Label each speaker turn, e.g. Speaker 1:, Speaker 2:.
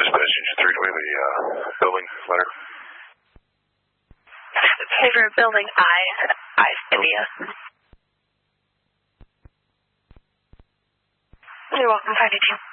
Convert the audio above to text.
Speaker 1: Dispatch Engine 3, do we have a building letter?
Speaker 2: Favorite building, I, India. You're welcome, 518.